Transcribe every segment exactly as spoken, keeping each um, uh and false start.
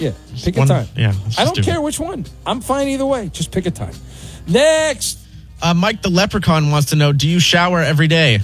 Yeah, pick one, a time. Yeah, I don't do care it. which one. I'm fine either way. Just pick a time. Next. Uh, Mike the Leprechaun wants to know, do you shower every day?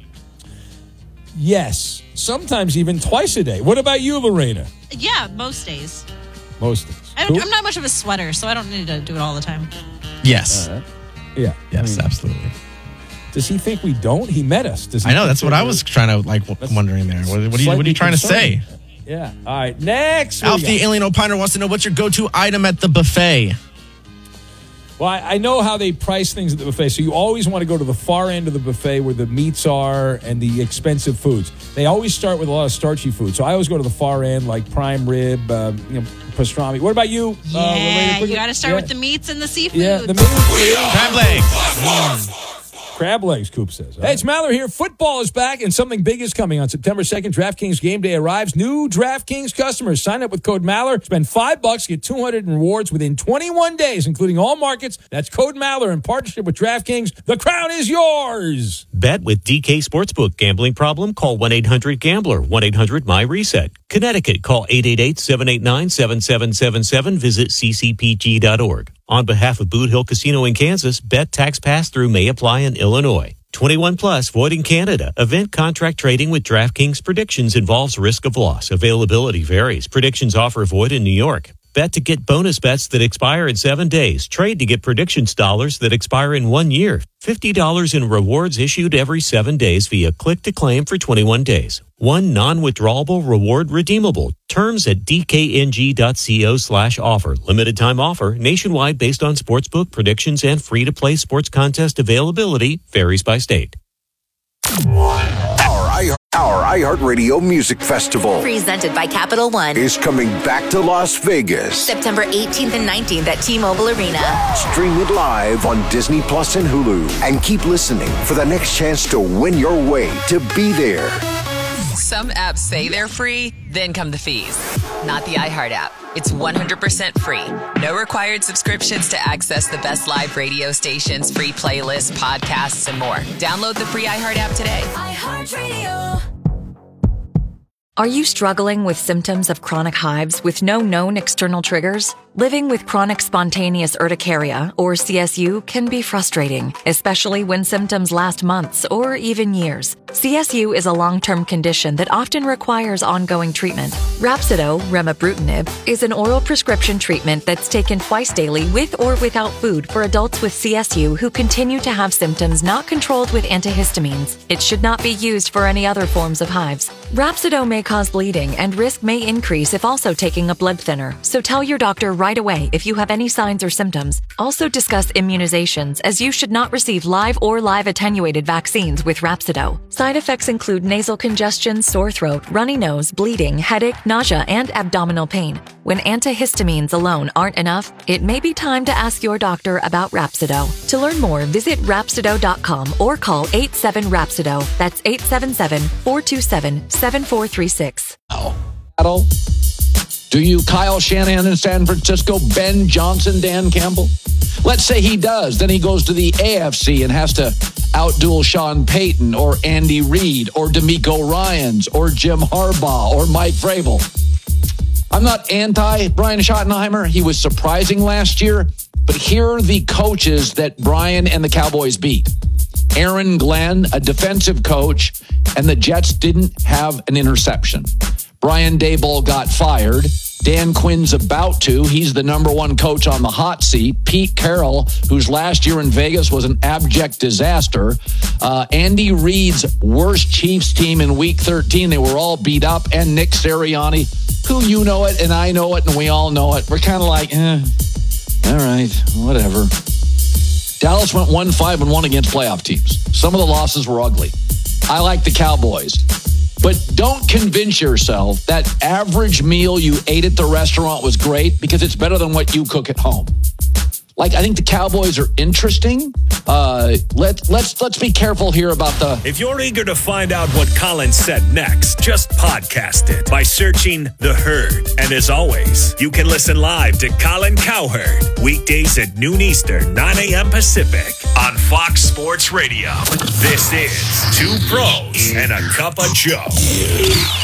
Yes. Sometimes even twice a day. What about you, Lorena? Yeah, most days. Most days. I don't, I'm not much of a sweater, so I don't need to do it all the time. Yes. Uh, yeah. Yes, I mean, absolutely. Does he think we don't? He met us. Does he I know. think That's what that I we're- was trying to, like, w- wondering there. What, what, are, you, what are you trying to say? Slightly Yeah. All right. Next. What Alf do the we got? Alien Opiner wants to know, what's your go-to item at the buffet? Well, I, I know how they price things at the buffet. So you always want to go to the far end of the buffet where the meats are and the expensive foods. They always start with a lot of starchy food. So I always go to the far end, like prime rib, uh, you know, pastrami. What about you? Yeah, uh, Lorena, quickly? you got to start Yeah. with the meats and the seafood. Yeah, the meat. Crab legs. Crab legs, Coop says. Hey, it's Mallory here. Football is back, and something big is coming. On September second, DraftKings Game Day arrives. New DraftKings customers sign up with code Maller. Spend five bucks, get two hundred in rewards within twenty-one days, including all markets. That's code Maller in partnership with DraftKings. The crown is yours. Bet with D K Sportsbook. Gambling problem? Call one eight hundred gambler, one eight hundred my reset. Connecticut, call eight eight eight, seven eight nine, seven seven seven seven. Visit c c p g dot org. On behalf of Boot Hill Casino in Kansas, bet tax pass-through may apply in Illinois. twenty-one plus, void in Canada. Event contract trading with DraftKings predictions involves risk of loss. Availability varies. Predictions offer void in New York. Bet to get bonus bets that expire in seven days. Trade to get predictions dollars that expire in one year. fifty dollars in rewards issued every seven days via click to claim for twenty-one days. One non-withdrawable reward redeemable. Terms at dkng.co slash offer. Limited time offer. Nationwide based on sportsbook predictions and free-to-play sports contest availability. Varies by state. Our, I, our iHeartRadio Music Festival Presented by Capital One. is coming back to Las Vegas. September eighteenth and nineteenth at T-Mobile Arena. Stream it live on Disney Plus and Hulu. And keep listening for the next chance to win your way to be there. Some apps say they're free, then come the fees. Not the iHeart app. It's one hundred percent free. No required subscriptions to access the best live radio stations, free playlists, podcasts, and more. Download the free iHeart app today. iHeartRadio. Are you struggling with symptoms of chronic hives with no known external triggers? Living with chronic spontaneous urticaria, or C S U, can be frustrating, especially when symptoms last months or even years. C S U is a long-term condition that often requires ongoing treatment. Rhapsido, remibrutinib, is an oral prescription treatment that's taken twice daily with or without food for adults with C S U who continue to have symptoms not controlled with antihistamines. It should not be used for any other forms of hives. Rhapsido may cause bleeding, and risk may increase if also taking a blood thinner, so tell your doctor right away if you have any signs or symptoms. Also discuss immunizations, as you should not receive live or live attenuated vaccines with Rhapsido. Side effects include nasal congestion, sore throat, runny nose, bleeding, headache, nausea, and abdominal pain. When antihistamines alone aren't enough, it may be time to ask your doctor about Rhapsido. To learn more, visit Rhapsido dot com or call eight seven Rhapsido. That's eight seven seven, four two seven, seven four three six. Battle. Do you Kyle Shanahan in San Francisco, Ben Johnson, Dan Campbell? Let's say he does. Then he goes to the A F C and has to outduel Sean Payton or Andy Reid or DeMeco Ryans or Jim Harbaugh or Mike Vrabel. I'm not anti Brian Schottenheimer. He was surprising last year. But here are the coaches that Brian and the Cowboys beat. Aaron Glenn, a defensive coach, and the Jets didn't have an interception. Brian Daboll got fired. Dan Quinn's about to. He's the number one coach on the hot seat. Pete Carroll, whose last year in Vegas was an abject disaster. Uh, Andy Reid's worst Chiefs team in week thirteen. They were all beat up. And Nick Sirianni, who you know it and I know it and we all know it. We're kind of like, eh, all right, whatever. Dallas went one five and one against playoff teams. Some of the losses were ugly. I like the Cowboys. But don't convince yourself that average meal you ate at the restaurant was great because it's better than what you cook at home. Like, I think the Cowboys are interesting. Uh, let, let's let's be careful here about the... If you're eager to find out what Colin said next, just podcast it by searching The Herd. And as always, you can listen live to Colin Cowherd weekdays at noon Eastern, nine a.m. Pacific on Fox Sports Radio. This is Two Pros and a Cup of Joe.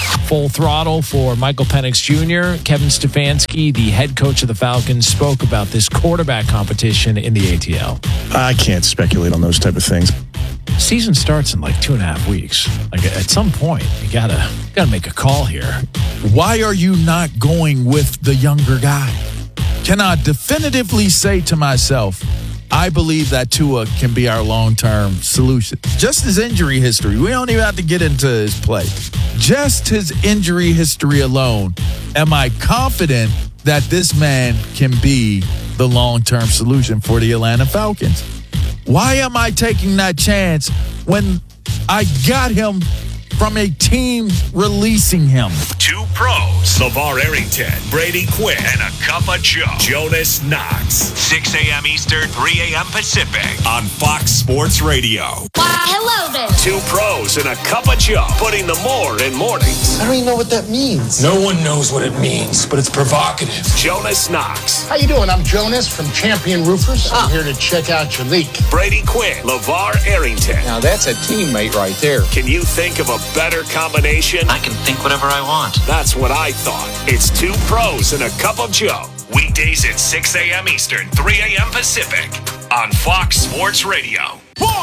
Full throttle for Michael Penix Junior Kevin Stefanski, the head coach of the Falcons, spoke about this quarterback competition in the A T L. I can't speculate on those type of things. Season starts in like two and a half weeks. Like at some point, you gotta gotta make a call here. Why are you not going with the younger guy? Can I definitively say to myself, I believe that Tua can be our long-term solution? Just his injury history. We don't even have to get into his play. Just his injury history alone. Am I confident that this man can be the long-term solution for the Atlanta Falcons? Why am I taking that chance when I got him from a team releasing him? Two pros, LeVar Arrington, Brady Quinn, and a cup of Joe, Jonas Knox. six a.m. Eastern, three a.m. Pacific on Fox Sports Radio. Hello there. Two pros and a cup of Joe, putting the more in mornings. I don't even know what that means. No one knows what it means, but it's provocative. Jonas Knox. How you doing? I'm Jonas from Champion Roofers. I'm here to check out your leak. Brady Quinn, LeVar Arrington. Now that's a teammate right there. Can you think of a better combination? I can think whatever I want. That's what I thought. It's two pros and a cup of Joe. Weekdays at six a.m. Eastern, three a.m. Pacific on Fox Sports Radio.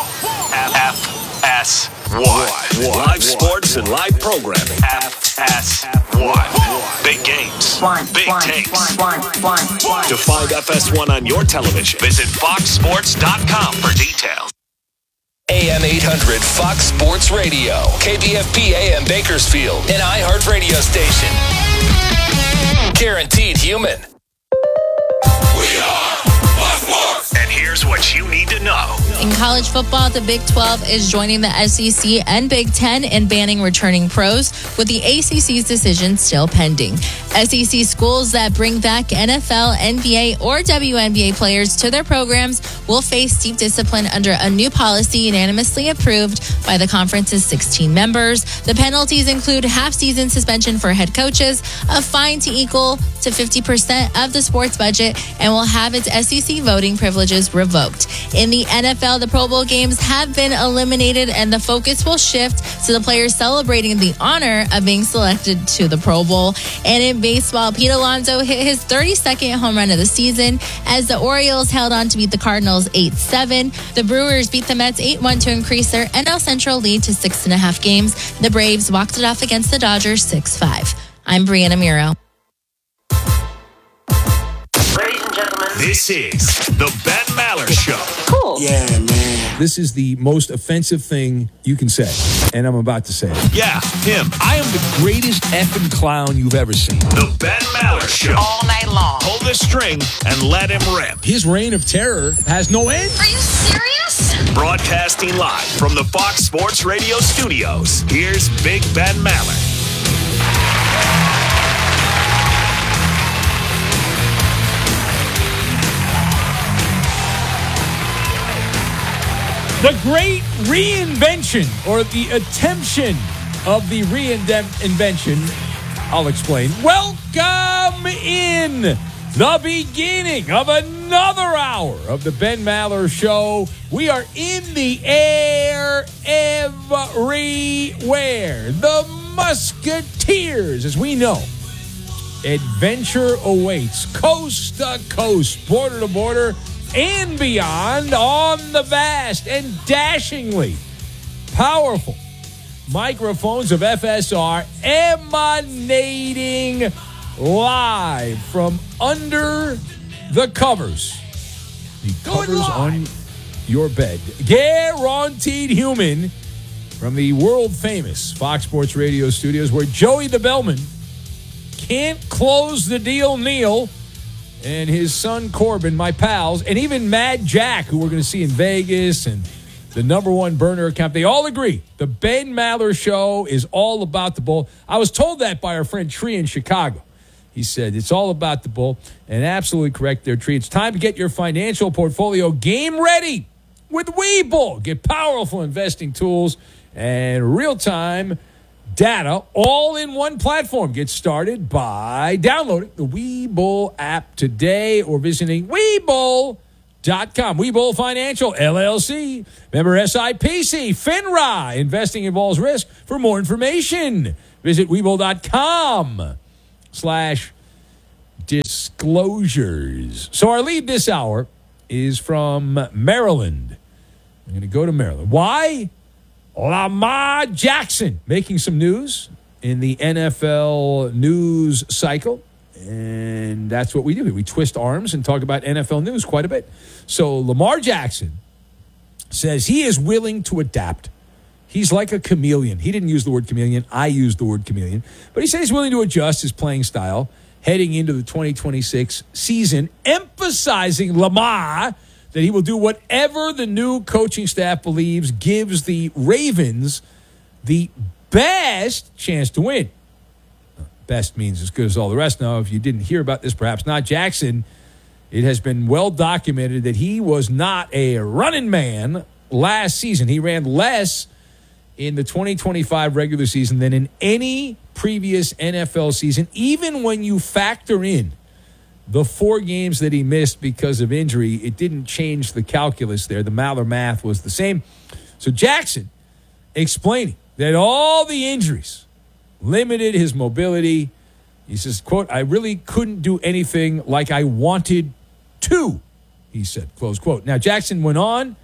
F S one. Live sports and live programming. F S one. Big games. Big takes. To find F S one on your television, visit fox sports dot com for details. A M eight hundred Fox Sports Radio, K B F P A M Bakersfield, an iHeart radio station. Guaranteed human. We are Fox Sports. And here's what you need to know. In college football, the Big twelve is joining the S E C and Big Ten in banning returning pros, with the A C C's decision still pending. S E C schools that bring back N F L, N B A, or W N B A players to their programs will face steep discipline under a new policy unanimously approved by the conference's sixteen members. The penalties include half-season suspension for head coaches, a fine to equal to fifty percent of the sports budget, and will have its S E C voting privileges revoked. In the N F L, the Pro Bowl games have been eliminated, and the focus will shift to the players celebrating the honor of being selected to the Pro Bowl. And in baseball, Pete Alonso hit his thirty-second home run of the season as the Orioles held on to beat the Cardinals eight seven. The Brewers beat the Mets eight one to increase their N L Central lead to six and a half games. The Braves walked it off against the Dodgers six five. I'm Brianna Miro. This is the Ben Maller Show. Cool. Yeah, man. This is the most offensive thing you can say, and I'm about to say it. Yeah, him. I am the greatest effing clown you've ever seen. The Ben Maller Show. All night long. Pull the string and let him rip. His reign of terror has no end. Are you serious? Broadcasting live from the Fox Sports Radio studios, here's Big Ben Maller. The great reinvention, or the attemption of the reinvention, I'll explain. Welcome in the beginning of another hour of the Ben Maller Show. We are in the air everywhere. The Musketeers, as we know. Adventure awaits coast to coast, border to border, and beyond on the vast and dashingly powerful microphones of F S R, emanating live from under the covers. The covers on your bed. Guaranteed human from the world-famous Fox Sports Radio studios, where Joey the Bellman can't close the deal, Neil, and his son Corbin, my pals, and even Mad Jack, who we're going to see in Vegas, and the number one burner account. They all agree the Ben Maller Show is all about the bull. I was told that by our friend Tree in Chicago. He said it's all about the bull, and absolutely correct there, Tree. It's time to get your financial portfolio game ready with Webull. Get powerful investing tools and real-time data all in one platform. Get started by downloading the Webull app today or visiting Webull dot com. Webull Financial, L L C. Member S I P C. FINRA. Investing involves risk. For more information, Visit Webull.com slash disclosures. So our lead this hour is from Maryland. I'm going to go to Maryland. Why? Lamar Jackson making some news in the N F L news cycle. And that's what we do. We twist arms and talk about N F L news quite a bit. So Lamar Jackson says he is willing to adapt. He's like a chameleon. He didn't use the word chameleon. I used the word chameleon. But he said he's willing to adjust his playing style heading into the twenty twenty-six season, emphasizing Lamar that he will do whatever the new coaching staff believes gives the Ravens the best chance to win. Best means as good as all the rest. Now, if you didn't hear about this, perhaps not, Jackson, it has been well documented that he was not a running man last season. He ran less in the twenty twenty-five regular season than in any previous N F L season, even when you factor in the four games that he missed because of injury. It didn't change the calculus there. The Maller math was the same. So Jackson explaining that all the injuries limited his mobility. He says, quote, I really couldn't do anything like I wanted to, he said, close quote. Now, Jackson went on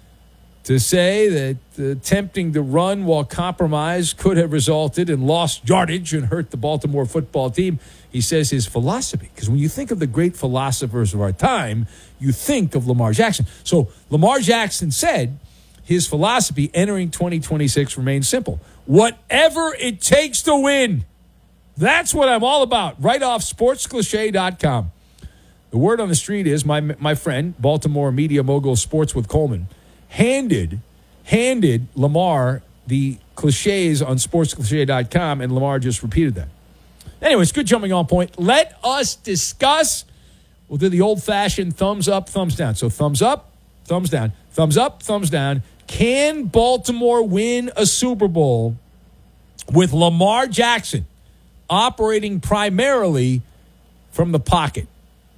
to say that attempting to run while compromised could have resulted in lost yardage and hurt the Baltimore football team. He says his philosophy, because when you think of the great philosophers of our time, you think of Lamar Jackson. So Lamar Jackson said his philosophy entering twenty twenty-six remains simple. Whatever it takes to win. That's what I'm all about. Right off sports cliche dot com. The word on the street is my my friend, Baltimore media mogul Sports with Coleman, handed handed Lamar the cliches on sports cliche dot com, and Lamar just repeated that. Anyways, good jumping on point. Let us discuss. We'll do the old-fashioned thumbs up, thumbs down. So thumbs up, thumbs down. Thumbs up, thumbs down. Can Baltimore win a Super Bowl with Lamar Jackson operating primarily from the pocket?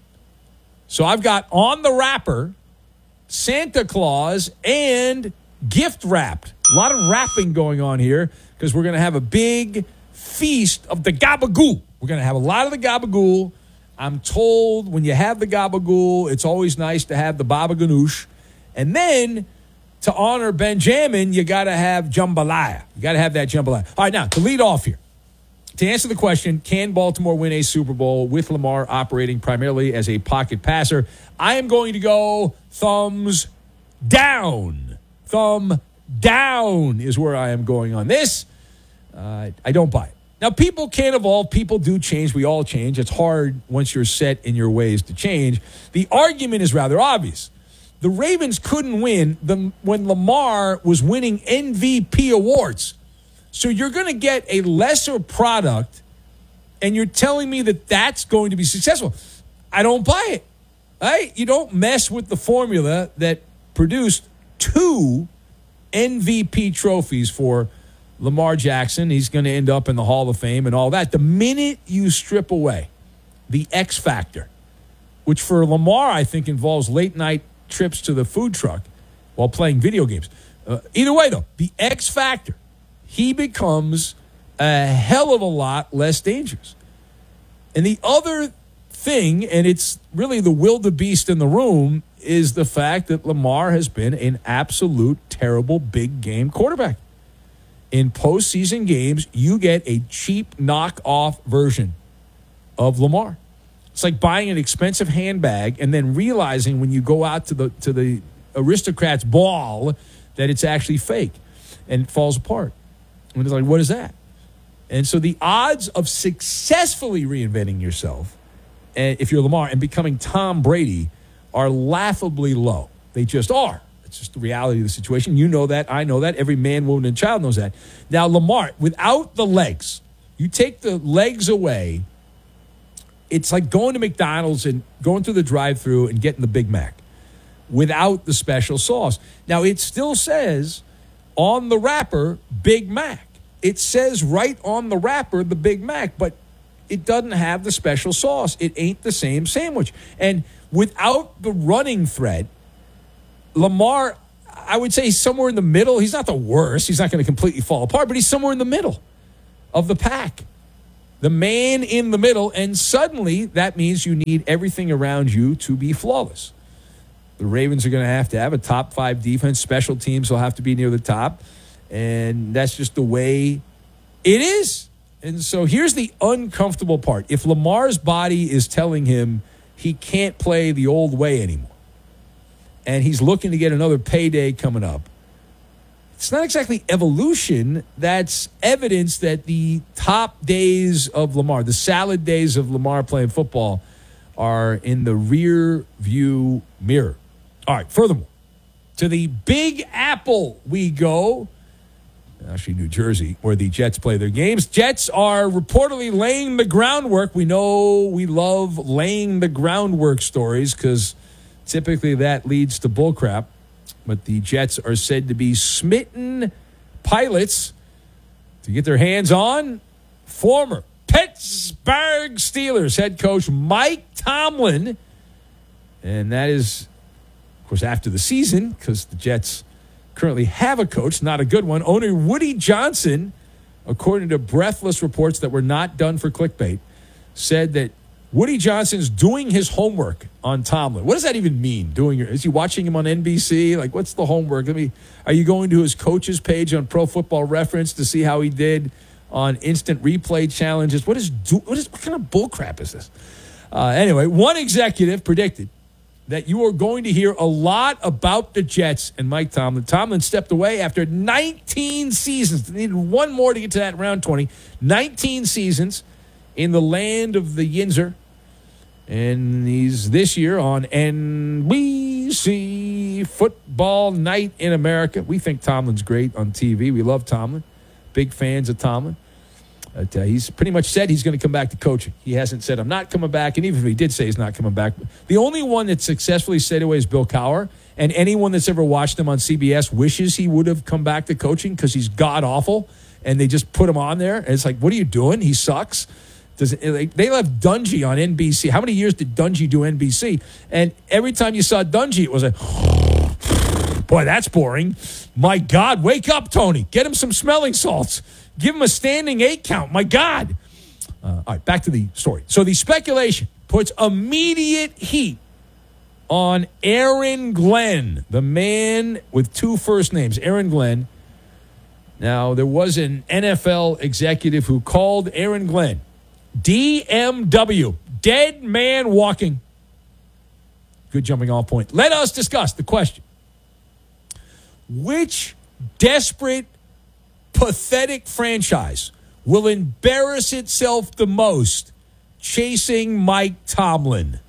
So I've got on the wrapper, Santa Claus, and gift wrapped. A lot of wrapping going on here because we're going to have a big feast of the gabagool. We're going to have a lot of the gabagool. I'm told when you have the gabagool, it's always nice to have the baba ganoush. And then to honor Benjamin, you got to have jambalaya. You got to have that jambalaya. All right, now, to lead off here, to answer the question, can Baltimore win a Super Bowl with Lamar operating primarily as a pocket passer? I am going to go thumbs down. Thumb down is where I am going on this. Uh, I don't buy it. Now, people can evolve. People do change. We all change. It's hard once you're set in your ways to change. The argument is rather obvious. The Ravens couldn't win the, when Lamar was winning M V P awards. So you're going to get a lesser product, and you're telling me that that's going to be successful. I don't buy it. Right? You don't mess with the formula that produced two M V P trophies for Lamar Jackson. He's going to end up in the Hall of Fame and all that. The minute you strip away the X factor, which for Lamar I think involves late-night trips to the food truck while playing video games. Uh, either way, though, the X factor, he becomes a hell of a lot less dangerous. And the other thing, and it's really the wildebeest in the room, is the fact that Lamar has been an absolute terrible big game quarterback. In postseason games, you get a cheap knockoff version of Lamar. It's like buying an expensive handbag and then realizing when you go out to the to the aristocrat's ball that it's actually fake and it falls apart. And it's like, what is that? And so the odds of successfully reinventing yourself, if you're Lamar, and becoming Tom Brady are laughably low. They just are. It's just the reality of the situation. You know that. I know that. Every man, woman, and child knows that. Now, Lamar, without the legs, you take the legs away, it's like going to McDonald's and going through the drive-thru and getting the Big Mac without the special sauce. Now, it still says on the wrapper, Big Mac. It says right on the wrapper, the Big Mac, but it doesn't have the special sauce. It ain't the same sandwich. And without the running thread, Lamar, I would say he's somewhere in the middle. He's not the worst. He's not going to completely fall apart, but he's somewhere in the middle. of the pack, the man in the middle, and suddenly that means you need everything around you to be flawless. The Ravens are going to have to have a top five defense. Special teams will have to be near the top, and that's just the way it is. And so here's the uncomfortable part. If Lamar's body is telling him he can't play the old way anymore, and he's looking to get another payday coming up, it's not exactly evolution. That's evidence that the top days of Lamar, the salad days of Lamar playing football, are in the rear view mirror. All right, furthermore, to the Big Apple we go. Actually, New Jersey, where the Jets play their games. Jets are reportedly laying the groundwork. We know we love laying the groundwork stories because typically that leads to bullcrap. But the Jets are said to be smitten pilots to get their hands on former Pittsburgh Steelers head coach Mike Tomlin. And that is, of course, after the season, because the Jets currently have a coach, not a good one. Owner Woody Johnson, according to breathless reports that were not done for clickbait, said that Woody Johnson's doing his homework on Tomlin. What does that even mean? Doing your, is he watching him on N B C? Like, what's the homework? Let me. Are you going to his coach's page on Pro Football Reference to see how he did on instant replay challenges? What is do? What is what kind of bullcrap is this? Uh, anyway, one executive predicted that you are going to hear a lot about the Jets and Mike Tomlin. Tomlin stepped away after nineteen seasons. They needed one more to get to that round twenty. nineteen seasons in the land of the Yinzer. And he's this year on N B C Football Night in America. We think Tomlin's great on T V. We love Tomlin. Big fans of Tomlin. But, uh, he's pretty much said he's going to come back to coaching. He hasn't said, I'm not coming back. And even if he did say he's not coming back, the only one that successfully stayed away is Bill Cowher. And anyone that's ever watched him on C B S wishes he would have come back to coaching because he's god-awful. And they just put him on there. And it's like, what are you doing? He sucks. Does it, like, they left Dungy on N B C. How many years did Dungy do N B C? And every time you saw Dungy, it was like, boy, that's boring. My God, wake up, Tony. Get him some smelling salts. Give him a standing eight count. My God. Uh, all right, back to the story. So the speculation puts immediate heat on Aaron Glenn, the man with two first names, Aaron Glenn. Now, there was an N F L executive who called Aaron Glenn D M W, dead man walking. Good jumping off point. Let us discuss the question. Which desperate, pathetic franchise will embarrass itself the most chasing Mike Tomlin?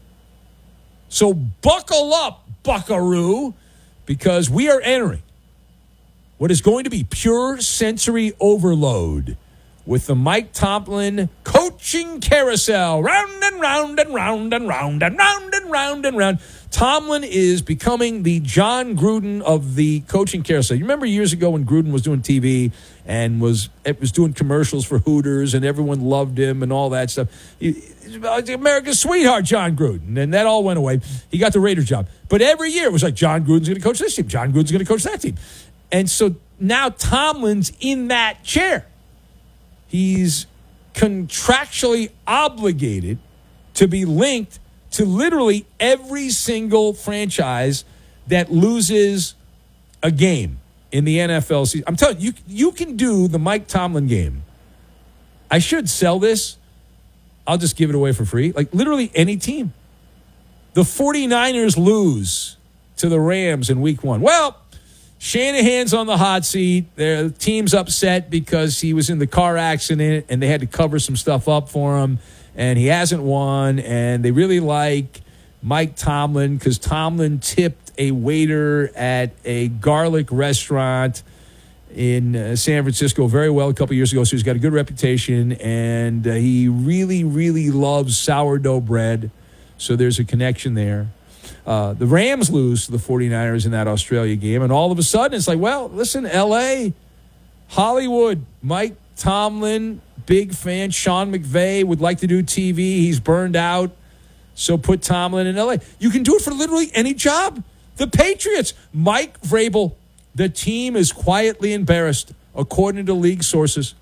So buckle up, buckaroo, because we are entering what is going to be pure sensory overload with the Mike Tomlin coaching carousel. Round and round and round and round and round and round and round. Tomlin is becoming the John Gruden of the coaching carousel. You remember years ago when Gruden was doing T V and was it was doing commercials for Hooters and everyone loved him and all that stuff. He, America's sweetheart, John Gruden. And that all went away. He got the Raiders job. But every year it was like, John Gruden's going to coach this team. John Gruden's going to coach that team. And so now Tomlin's in that chair. He's contractually obligated to be linked to literally every single franchise that loses a game in the N F L season. I'm telling you, you can do the Mike Tomlin game. I should sell this. I'll just give it away for free. Like literally any team. The 49ers lose to the Rams in week one. Well, Shanahan's on the hot seat. Their team's upset because he was in the car accident and they had to cover some stuff up for him. And he hasn't won. And they really like Mike Tomlin because Tomlin tipped a waiter at a garlic restaurant in uh, San Francisco very well a couple years ago. So he's got a good reputation. And uh, he really, really loves sourdough bread. So there's a connection there. Uh, the Rams lose to the 49ers in that Australia game. And all of a sudden, it's like, well, listen, L A, Hollywood, Mike Tomlin, big fan. Sean McVay would like to do T V. He's burned out. So put Tomlin in L A. You can do it for literally any job. The Patriots, Mike Vrabel, the team is quietly embarrassed, according to league sources.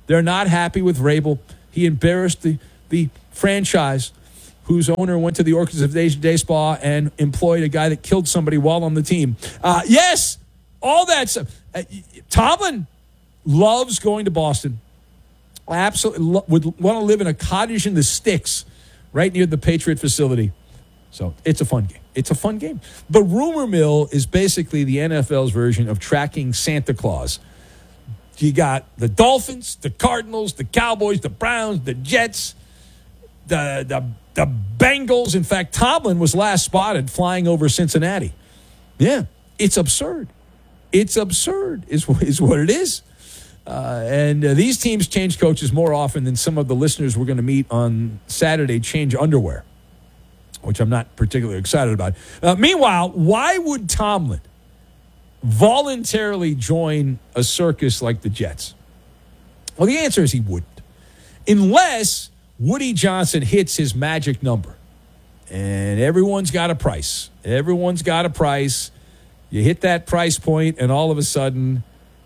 They're not happy with Vrabel. He embarrassed the, the franchise whose owner went to the Orchids of Day, Day Spa and employed a guy that killed somebody while on the team. Uh, yes, all that stuff. Uh, Tomlin loves going to Boston. Absolutely lo- would want to live in a cottage in the sticks right near the Patriot facility. So it's a fun game. It's a fun game. The rumor mill is basically the N F L's version of tracking Santa Claus. You got the Dolphins, the Cardinals, the Cowboys, the Browns, the Jets, the the the Bengals. In fact, Tomlin was last spotted flying over Cincinnati. Yeah, it's absurd. It's absurd is, is what it is. Uh, and uh, these teams change coaches more often than some of the listeners we're going to meet on Saturday change underwear, which I'm not particularly excited about. Uh, meanwhile, why would Tomlin voluntarily join a circus like the Jets? Well, the answer is he wouldn't. Unless Woody Johnson hits his magic number. And everyone's got a price. Everyone's got a price. You hit that price point, and all of a sudden,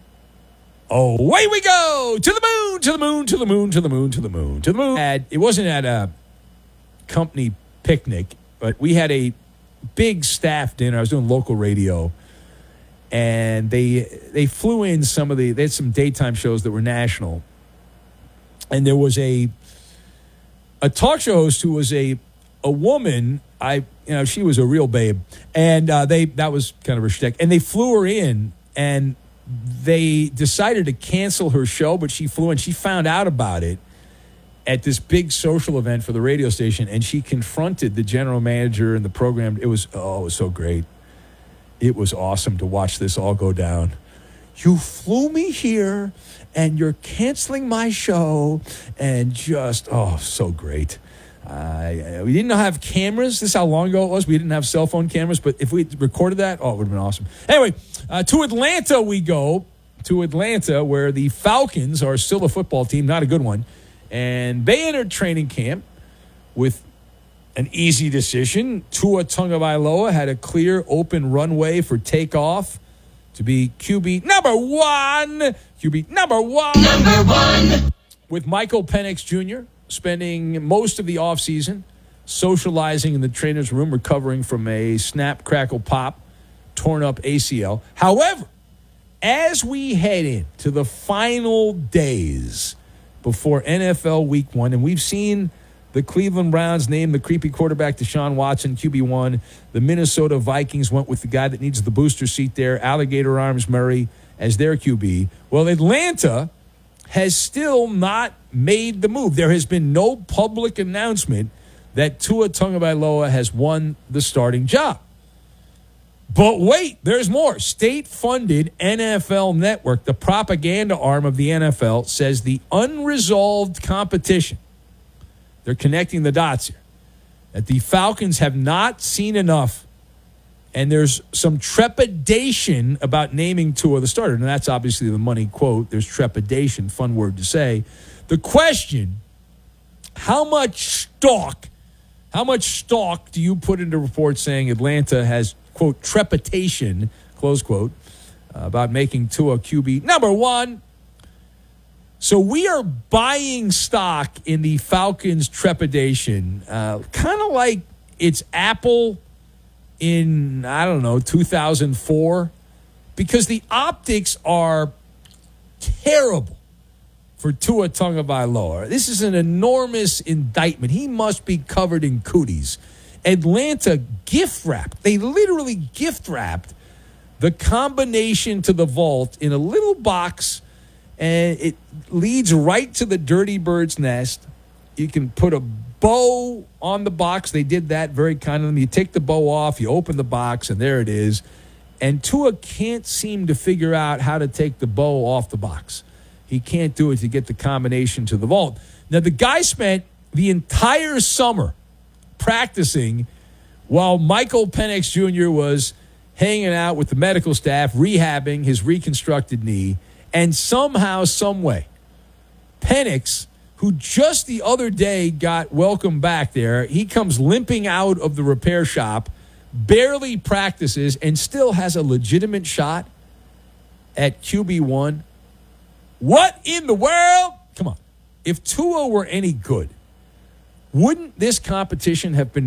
away we go! To the moon, to the moon, to the moon, to the moon, to the moon, to the moon. At, it wasn't at a company picnic, but we had a big staff dinner. I was doing local radio. And they they flew in some of the, they had some daytime shows that were national. And there was a a talk show host who was a a woman. I you know she was a real babe, and uh, they that was kind of her shtick. And they flew her in, and they decided to cancel her show, but she flew in. She found out about it at this big social event for the radio station, and she confronted the general manager and the program. It was oh, it was so great. It was awesome to watch this all go down. You flew me here, and you're canceling my show, and just, oh, so great. Uh, we didn't have cameras. This is how long ago it was. We didn't have cell phone cameras, but if we recorded that, oh, it would have been awesome. Anyway, uh, to Atlanta we go, to Atlanta, where the Falcons are still a football team, not a good one, and they entered training camp with an easy decision. Tua Tagovailoa had a clear, open runway for takeoff to be Q B number one. Q B number one. Number one. With Michael Penix Junior spending most of the offseason socializing in the trainer's room, recovering from a snap, crackle, pop, torn up A C L. However, as we head into the final days before N F L Week One, and we've seen the Cleveland Browns named the creepy quarterback Deshaun Watson Q B one. The Minnesota Vikings went with the guy that needs the booster seat there, Alligator Arms Murray, as their Q B. Well, Atlanta has still not made the move. There has been no public announcement that Tua Tagovailoa has won the starting job. But wait, there's more. State-funded N F L Network, the propaganda arm of the N F L, says the unresolved competition, they're connecting the dots here, that the Falcons have not seen enough, and there's some trepidation about naming Tua the starter. And that's obviously the money quote. There's trepidation, fun word to say. The question, how much stock, how much stock do you put into reports saying Atlanta has, quote, trepidation, close quote, uh, about making Tua Q B number one? So we are buying stock in the Falcons' trepidation, uh, kind of like it's Apple in, I don't know, two thousand four, because the optics are terrible for Tua Tagovailoa. This is an enormous indictment. He must be covered in cooties. Atlanta gift wrapped. They literally gift wrapped the combination to the vault in a little box, and it leads right to the Dirty Bird's nest. You can put a bow on the box. They did that very kind of them. You take the bow off, you open the box, and there it is. And Tua can't seem to figure out how to take the bow off the box. He can't do it to get the combination to the vault. Now, the guy spent the entire summer practicing while Michael Penix Junior was hanging out with the medical staff, rehabbing his reconstructed knee. And somehow, some way, Penix, who just the other day got welcomed back there, he comes limping out of the repair shop, barely practices, and still has a legitimate shot at Q B one. What in the world? come on. If Tua were any good, wouldn't this competition have been